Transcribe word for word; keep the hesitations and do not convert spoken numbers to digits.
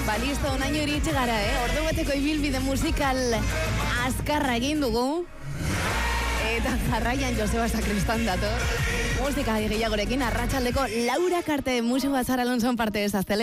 Ba, listo, onaino iritsi gara, eh? Ordu bateko ibilbide musikal azkarra egin dugu. Eta jarraian Joseba Sakristan dator. Musika gehiagorekin arratsaldeko Laura Karte musiko Zara Alonso parte ez aztele.